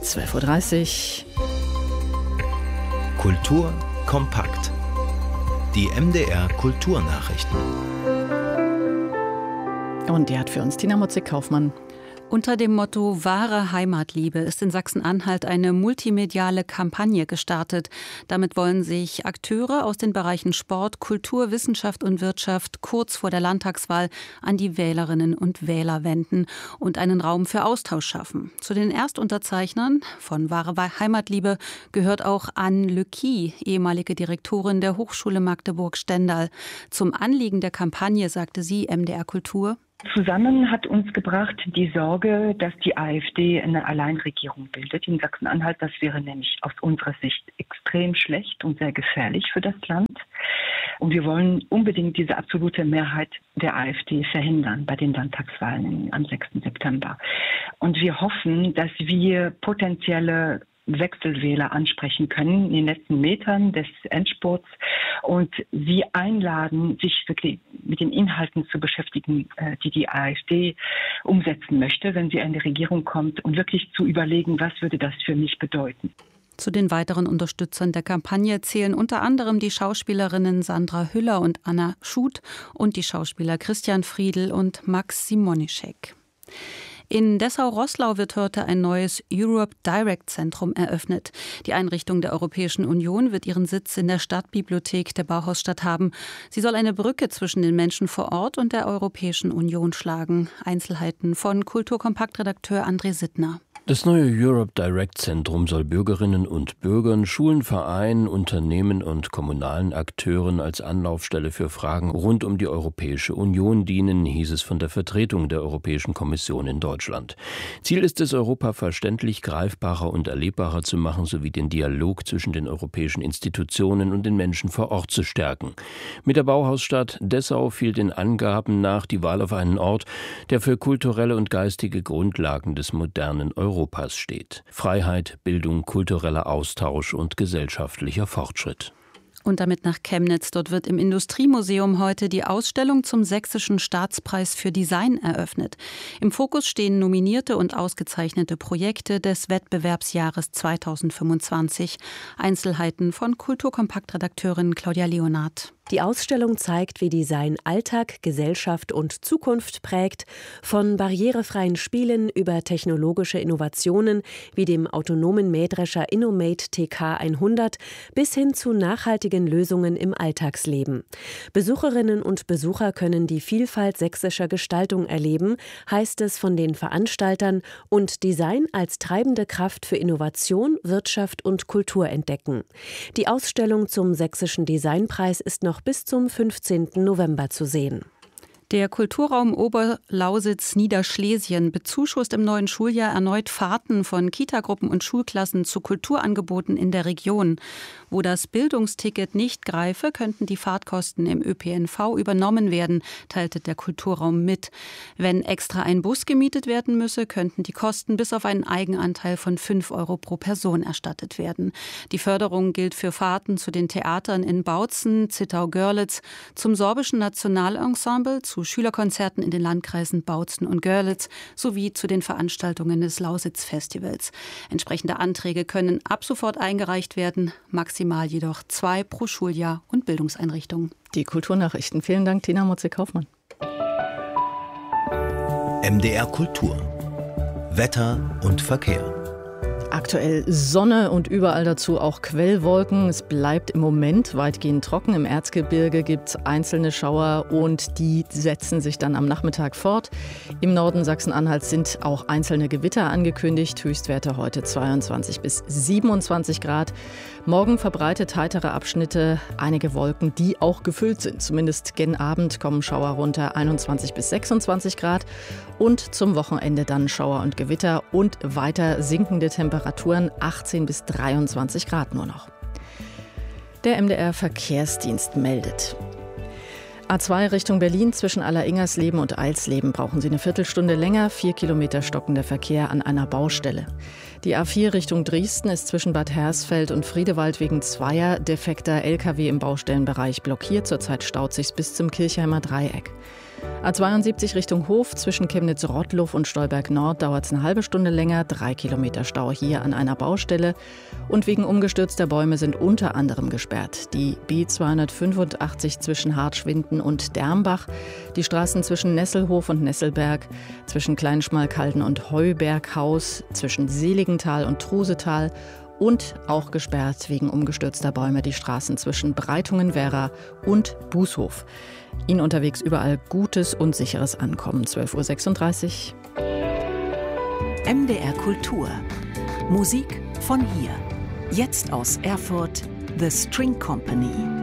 12.30 Uhr. Kultur kompakt. Die MDR Kulturnachrichten. Und die hat für uns Tina Motzig-Kaufmann. Unter dem Motto »Wahre Heimatliebe« ist in Sachsen-Anhalt eine multimediale Kampagne gestartet. Damit wollen sich Akteure aus den Bereichen Sport, Kultur, Wissenschaft und Wirtschaft kurz vor der Landtagswahl an die Wählerinnen und Wähler wenden und einen Raum für Austausch schaffen. Zu den Erstunterzeichnern von »Wahre Heimatliebe« gehört auch Anne Lecky, ehemalige Direktorin der Hochschule Magdeburg-Stendal. Zum Anliegen der Kampagne sagte sie MDR Kultur: Zusammen hat uns gebracht die Sorge, dass die AfD eine Alleinregierung bildet in Sachsen-Anhalt. Das wäre nämlich aus unserer Sicht extrem schlecht und sehr gefährlich für das Land. Und wir wollen unbedingt diese absolute Mehrheit der AfD verhindern bei den Landtagswahlen am 6. September. Und wir hoffen, dass wir potenzielle Wechselwähler ansprechen können in den letzten Metern des Endspurts und sie einladen, sich wirklich mit den Inhalten zu beschäftigen, die die AfD umsetzen möchte, wenn sie in die Regierung kommt, und wirklich zu überlegen, was würde das für mich bedeuten. Zu den weiteren Unterstützern der Kampagne zählen unter anderem die Schauspielerinnen Sandra Hüller und Anna Schut und die Schauspieler Christian Friedl und Max Simonischek. In Dessau-Roßlau wird heute ein neues Europe Direct Zentrum eröffnet. Die Einrichtung der Europäischen Union wird ihren Sitz in der Stadtbibliothek der Bauhausstadt haben. Sie soll eine Brücke zwischen den Menschen vor Ort und der Europäischen Union schlagen. Einzelheiten von Kulturkompakt-Redakteur André Sittner. Das neue Europe Direct Zentrum soll Bürgerinnen und Bürgern, Schulen, Vereinen, Unternehmen und kommunalen Akteuren als Anlaufstelle für Fragen rund um die Europäische Union dienen, hieß es von der Vertretung der Europäischen Kommission in Deutschland. Ziel ist es, Europa verständlich, greifbarer und erlebbarer zu machen, sowie den Dialog zwischen den europäischen Institutionen und den Menschen vor Ort zu stärken. Mit der Bauhausstadt Dessau fiel den Angaben nach die Wahl auf einen Ort, der für kulturelle und geistige Grundlagen des modernen Europas steht. Freiheit, Bildung, kultureller Austausch und gesellschaftlicher Fortschritt. Und damit nach Chemnitz. Dort wird im Industriemuseum heute die Ausstellung zum Sächsischen Staatspreis für Design eröffnet. Im Fokus stehen nominierte und ausgezeichnete Projekte des Wettbewerbsjahres 2025. Einzelheiten von Kulturkompakt-Redakteurin Claudia Leonhardt. Die Ausstellung zeigt, wie Design Alltag, Gesellschaft und Zukunft prägt, von barrierefreien Spielen über technologische Innovationen wie dem autonomen Mähdrescher Innomate TK100 bis hin zu nachhaltigen Lösungen im Alltagsleben. Besucherinnen und Besucher können die Vielfalt sächsischer Gestaltung erleben, heißt es von den Veranstaltern, und Design als treibende Kraft für Innovation, Wirtschaft und Kultur entdecken. Die Ausstellung zum Sächsischen Designpreis ist noch bis zum 15. November zu sehen. Der Kulturraum Oberlausitz-Niederschlesien bezuschusst im neuen Schuljahr erneut Fahrten von Kitagruppen und Schulklassen zu Kulturangeboten in der Region. Wo das Bildungsticket nicht greife, könnten die Fahrtkosten im ÖPNV übernommen werden, teilte der Kulturraum mit. Wenn extra ein Bus gemietet werden müsse, könnten die Kosten bis auf einen Eigenanteil von 5 € pro Person erstattet werden. Die Förderung gilt für Fahrten zu den Theatern in Bautzen, Zittau-Görlitz, zum Sorbischen Nationalensemble, zu Schülerkonzerten in den Landkreisen Bautzen und Görlitz sowie zu den Veranstaltungen des Lausitz-Festivals. Entsprechende Anträge können ab sofort eingereicht werden, maximal jedoch 2 pro Schuljahr und Bildungseinrichtung. Die Kulturnachrichten. Vielen Dank, Tina Motzig-Kaufmann. MDR Kultur. Wetter und Verkehr. Aktuell Sonne und überall dazu auch Quellwolken. Es bleibt im Moment weitgehend trocken. Im Erzgebirge gibt es einzelne Schauer und die setzen sich dann am Nachmittag fort. Im Norden Sachsen-Anhalts sind auch einzelne Gewitter angekündigt. Höchstwerte heute 22 bis 27 Grad. Morgen verbreitet heitere Abschnitte, einige Wolken, die auch gefüllt sind. Zumindest gen Abend kommen Schauer runter, 21 bis 26 Grad. Und zum Wochenende dann Schauer und Gewitter und weiter sinkende Temperaturen, 18 bis 23 Grad nur noch. Der MDR Verkehrsdienst meldet: A2 Richtung Berlin zwischen Allersingersleben und Eilsleben brauchen Sie eine Viertelstunde länger, 4 Kilometer stockender Verkehr an einer Baustelle. Die A4 Richtung Dresden ist zwischen Bad Hersfeld und Friedewald wegen zweier defekter Lkw im Baustellenbereich blockiert. Zurzeit staut sich's bis zum Kirchheimer Dreieck. A72 Richtung Hof zwischen Chemnitz-Rottluff und Stolberg-Nord dauert es eine halbe Stunde länger, 3 Kilometer Stau hier an einer Baustelle. Und wegen umgestürzter Bäume sind unter anderem gesperrt die B285 zwischen Hartschwinden und Dermbach, die Straßen zwischen Nesselhof und Nesselberg, zwischen Kleinschmalkalden und Heuberghaus, zwischen Seligenthal und Trusetal und auch gesperrt wegen umgestürzter Bäume die Straßen zwischen Breitungen-Werra und Bußhof. Ihnen unterwegs überall gutes und sicheres Ankommen. 12:36 Uhr. MDR Kultur. Musik von hier. Jetzt aus Erfurt, The String Company.